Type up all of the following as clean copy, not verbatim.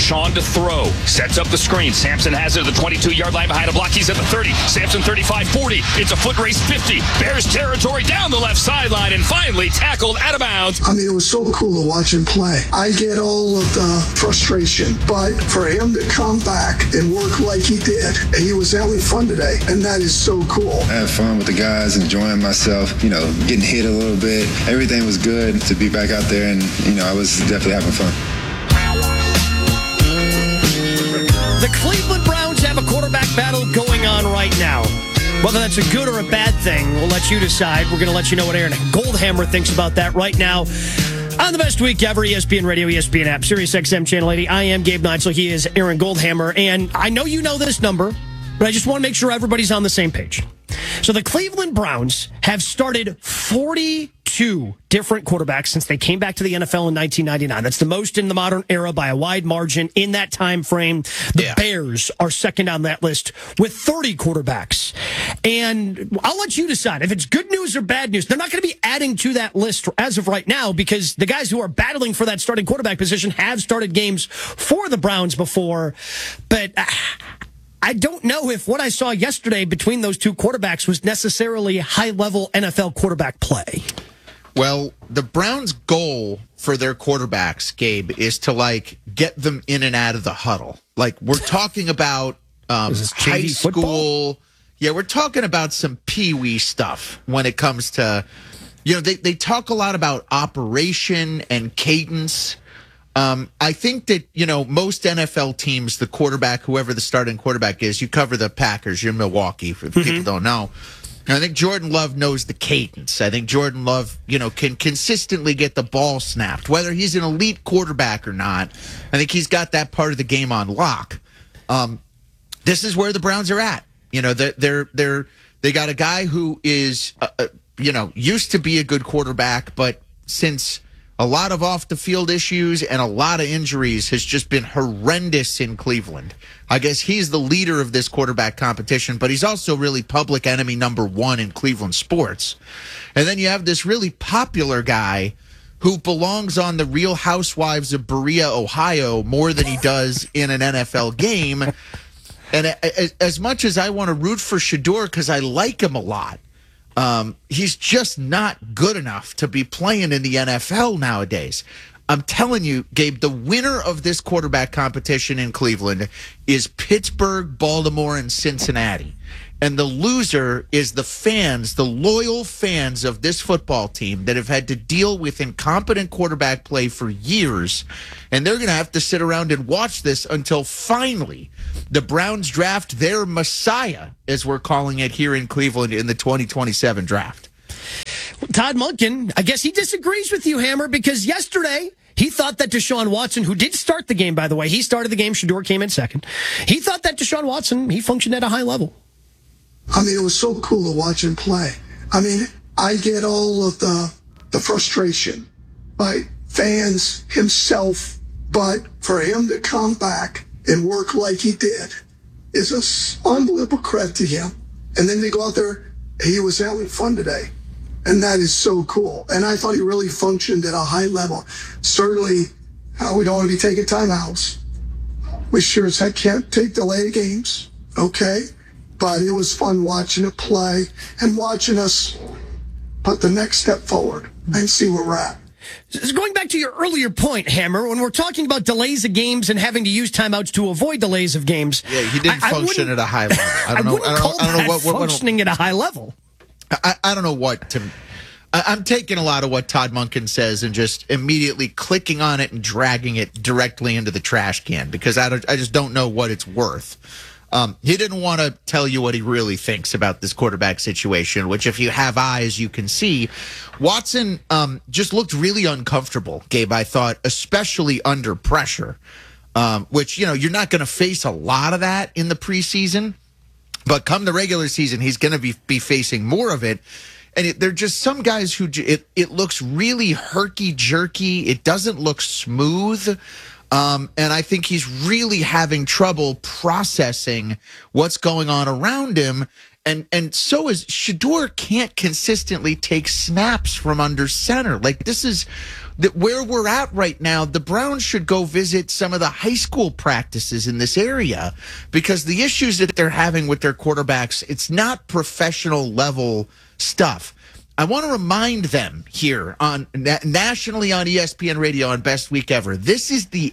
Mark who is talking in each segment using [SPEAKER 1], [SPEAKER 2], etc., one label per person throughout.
[SPEAKER 1] Deshaun to throw. Sets up the screen. Sampson has it at the 22-yard line behind a block. He's at the 30. Sampson 35, 40. It's a foot race 50. Bears territory down the left sideline and finally tackled out of bounds.
[SPEAKER 2] I mean, it was so cool to watch him play. I get all of the frustration, but for him to come back and work like he did, and he was having fun today, and that is so cool.
[SPEAKER 3] I had fun with the guys, enjoying myself, getting hit a little bit. Everything was good to be back out there, and, I was definitely having fun.
[SPEAKER 4] The Cleveland Browns have a quarterback battle going on right now. Whether that's a good or a bad thing, we'll let you decide. We're going to let you know what Aaron Goldhammer thinks about that right now. On the best week ever, ESPN Radio, ESPN app, Sirius XM Channel 80. I am Gabe Neitzel. He is Aaron Goldhammer. And I know you know this number, but I just want to make sure everybody's on the same page. So the Cleveland Browns have started 42 different quarterbacks since they came back to the NFL in 1999. That's the most in the modern era by a wide margin in that time frame. The Bears are second on that list with 30 quarterbacks. And I'll let you decide if it's good news or bad news. They're not going to be adding to that list as of right now because the guys who are battling for that starting quarterback position have started games for the Browns before. But I don't know if what I saw yesterday between those two quarterbacks was necessarily high-level NFL quarterback play.
[SPEAKER 5] Well, the Browns' goal for their quarterbacks, Gabe, is to, get them in and out of the huddle. We're talking about high school. Football? Yeah, we're talking about some pee-wee stuff when it comes to, they talk a lot about operation and cadence. I think that, most NFL teams, the quarterback, whoever the starting quarterback is, you cover the Packers, you're Milwaukee, if people don't know. And I think Jordan Love knows the cadence. I think Jordan Love, can consistently get the ball snapped. Whether he's an elite quarterback or not, I think he's got that part of the game on lock. This is where the Browns are at. They got a guy who is, used to be a good quarterback, but since a lot of off-the-field issues and a lot of injuries has just been horrendous in Cleveland. I guess he's the leader of this quarterback competition, but he's also really public enemy number one in Cleveland sports. And then you have this really popular guy who belongs on the Real Housewives of Berea, Ohio, more than he does in an NFL game. And as much as I want to root for Shedeur because I like him a lot, he's just not good enough to be playing in the NFL nowadays. I'm telling you, Gabe, the winner of this quarterback competition in Cleveland is Pittsburgh, Baltimore, and Cincinnati. And the loser is the fans, the loyal fans of this football team that have had to deal with incompetent quarterback play for years. And they're going to have to sit around and watch this until finally the Browns draft their Messiah, as we're calling it here in Cleveland in the 2027 draft.
[SPEAKER 4] Todd Monken, I guess he disagrees with you, Hammer, because yesterday he thought that Deshaun Watson, who did start the game, by the way, he started the game, Shedeur came in second. He thought that Deshaun Watson, he functioned at a high level.
[SPEAKER 2] I mean, it was so cool to watch him play. I mean, I get all of the frustration by fans, himself, but for him to come back and work like he did is an unbelievable credit to him. And then they go out there, he was having fun today. And that is so cool. And I thought he really functioned at a high level. Certainly, we don't want to be taking timeouts. We sure as heck can't take delayed games, okay? But it was fun watching it play and watching us put the next step forward and see where we're at.
[SPEAKER 4] Going back to your earlier point, Hammer, when we're talking about delays of games and having to use timeouts to avoid delays of games.
[SPEAKER 5] Yeah, he didn't function at a high level.
[SPEAKER 4] I don't know what functioning at a high level.
[SPEAKER 5] I don't know what to. I'm taking a lot of what Todd Monken says and just immediately clicking on it and dragging it directly into the trash can because I just don't know what it's worth. He didn't want to tell you what he really thinks about this quarterback situation, which if you have eyes, you can see. Watson just looked really uncomfortable, Gabe, I thought, especially under pressure, which, you're not going to face a lot of that in the preseason. But come the regular season, he's going to be facing more of it. And they're just some guys who it looks really herky-jerky. It doesn't look smooth. And I think he's really having trouble processing what's going on around him. And so is Shedeur can't consistently take snaps from under center. Like, this is where we're at right now. The Browns should go visit some of the high school practices in this area, because the issues that they're having with their quarterbacks, it's not professional level stuff. I want to remind them here on nationally on ESPN Radio on Best Week Ever. This is the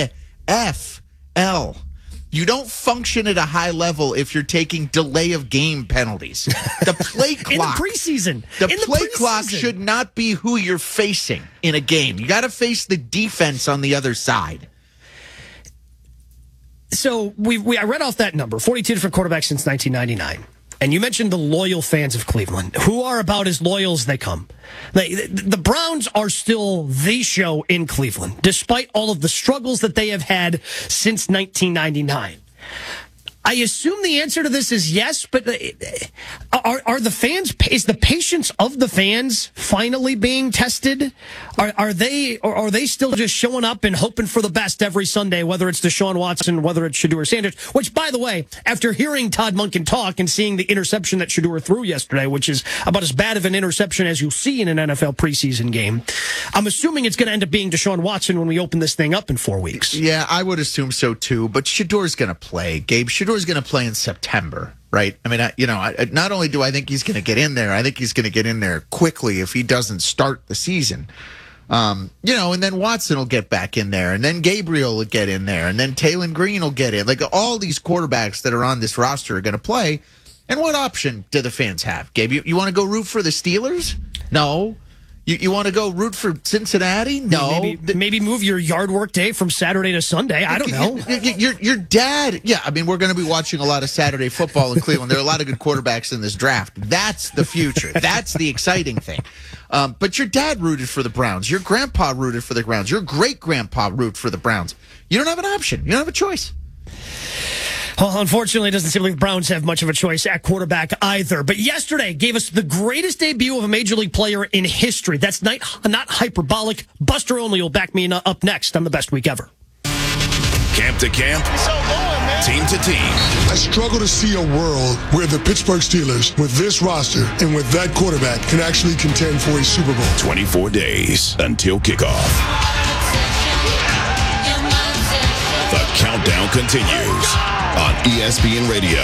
[SPEAKER 5] NFL. You don't function at a high level if you're taking delay of game penalties. The play clock
[SPEAKER 4] in the preseason.
[SPEAKER 5] The play clock should not be who you're facing in a game. You got to face the defense on the other side.
[SPEAKER 4] So I read off that number, 42 different quarterbacks since 1999. And you mentioned the loyal fans of Cleveland, who are about as loyal as they come. The Browns are still the show in Cleveland, despite all of the struggles that they have had since 1999. I assume the answer to this is yes, but are the fans, is the patience of the fans finally being tested? Are they still just showing up and hoping for the best every Sunday, whether it's Deshaun Watson, whether it's Shedeur Sanders, which, by the way, after hearing Todd Monken talk and seeing the interception that Shedeur threw yesterday, which is about as bad of an interception as you'll see in an NFL preseason game, I'm assuming it's going to end up being Deshaun Watson when we open this thing up in 4 weeks.
[SPEAKER 5] Yeah, I would assume so too, but Shedeur's going to play. Gabe, Shedeur's going to play in September, right? I mean, not only do I think he's going to get in there, I think he's going to get in there quickly if he doesn't start the season. And then Watson will get back in there, and then Gabriel will get in there, and then Taylor Green will get in. Like, all these quarterbacks that are on this roster are going to play. And what option do the fans have? Gabe, you want to go root for the Steelers? No. You want to go root for Cincinnati? No.
[SPEAKER 4] Maybe move your yard work day from Saturday to Sunday. I don't know.
[SPEAKER 5] Your dad. Yeah, I mean, we're going to be watching a lot of Saturday football in Cleveland. There are a lot of good quarterbacks in this draft. That's the future. That's the exciting thing. But your dad rooted for the Browns. Your grandpa rooted for the Browns. Your great-grandpa rooted for the Browns. You don't have an option. You don't have a choice.
[SPEAKER 4] Well, unfortunately, it doesn't seem like the Browns have much of a choice at quarterback either. But yesterday gave us the greatest debut of a Major League player in history. That's not hyperbolic. Buster Olney will back me up next on the Best Week Ever.
[SPEAKER 6] Camp to camp, team to team.
[SPEAKER 2] I struggle to see a world where the Pittsburgh Steelers, with this roster and with that quarterback, can actually contend for a Super Bowl.
[SPEAKER 6] 24 days until kickoff. The countdown continues on ESPN Radio.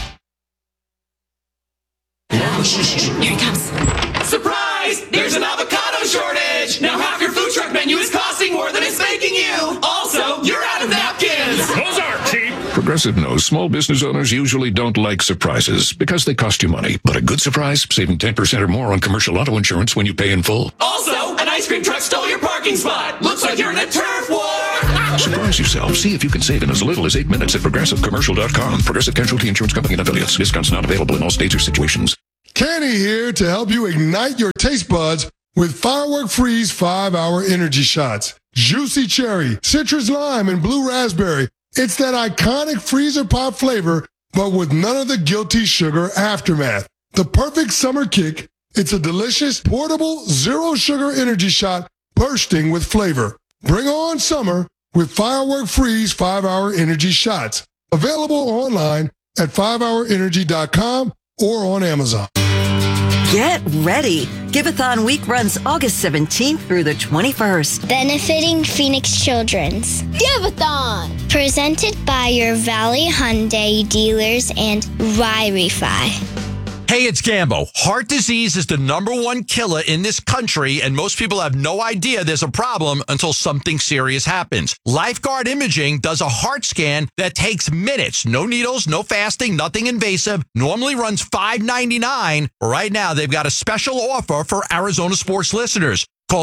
[SPEAKER 7] Here he comes. Surprise! There's an avocado shortage! Now half your food truck menu is costing more than it's making you! Also, you're out of napkins!
[SPEAKER 1] Those aren't cheap.
[SPEAKER 8] Progressive knows small business owners usually don't like surprises because they cost you money. But a good surprise, saving 10% or more on commercial auto insurance when you pay in full.
[SPEAKER 7] Also, an ice cream truck stole your parking spot! Looks like you're in a turf war!
[SPEAKER 8] Surprise yourself. See if you can save in as little as 8 minutes at ProgressiveCommercial.com. Progressive Casualty Insurance Company and affiliates. Discounts not available in all states or situations.
[SPEAKER 2] Kenny here to help you ignite your taste buds with Firework Freeze 5-Hour Energy Shots. Juicy cherry, citrus lime, and blue raspberry. It's that iconic freezer pop flavor, but with none of the guilty sugar aftermath. The perfect summer kick. It's a delicious, portable, zero-sugar energy shot bursting with flavor. Bring on summer with Firework Freeze 5-Hour Energy Shots. Available online at 5hourenergy.com or on Amazon.
[SPEAKER 9] Get ready. Giveathon week runs August 17th through the 21st.
[SPEAKER 10] Benefiting Phoenix Children's. Giveathon! Presented by your Valley Hyundai dealers and Wi-Fi.
[SPEAKER 11] Hey, it's Gambo. Heart disease is the #1 killer in this country, and most people have no idea there's a problem until something serious happens. Lifeguard Imaging does a heart scan that takes minutes. No needles, no fasting, nothing invasive. Normally runs $5.99. Right now, they've got a special offer for Arizona sports listeners. Call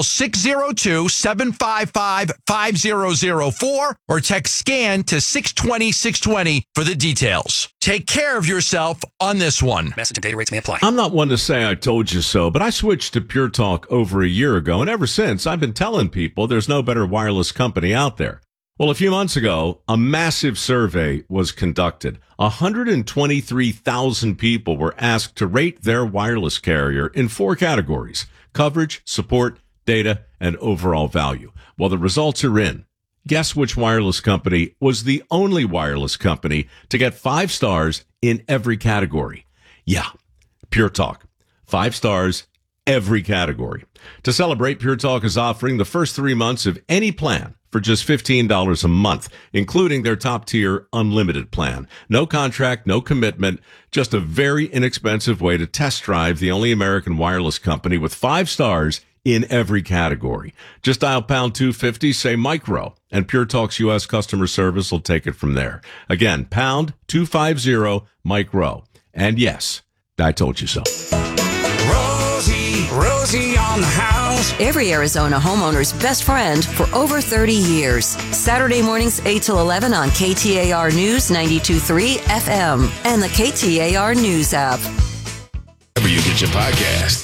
[SPEAKER 11] 602-755-5004 or text SCAN to 620-620 for the details. Take care of yourself on this one.
[SPEAKER 1] Message and data rates may apply.
[SPEAKER 12] I'm not one to say I told you so, but I switched to Pure Talk over a year ago, and ever since, I've been telling people there's no better wireless company out there. Well, a few months ago, a massive survey was conducted. 123,000 people were asked to rate their wireless carrier in 4 categories: coverage, support, data, and overall value. Well, the results are in. Guess which wireless company was the only wireless company to get 5 stars in every category? Yeah, Pure Talk. 5 stars, every category. To celebrate, Pure Talk is offering the first 3 months of any plan for just $15 a month, including their top-tier unlimited plan. No contract, no commitment, just a very inexpensive way to test drive the only American wireless company with 5 stars in every category. Just dial pound 250, say micro, and Pure Talk's U.S. customer service will take it from there. Again, pound 250 micro. And yes, I told you so.
[SPEAKER 13] Rosie on the house.
[SPEAKER 9] Every Arizona homeowner's best friend for over 30 years. Saturday mornings 8 till 11 on KTAR News 92.3 FM and the KTAR News app.
[SPEAKER 6] Wherever you get your podcast.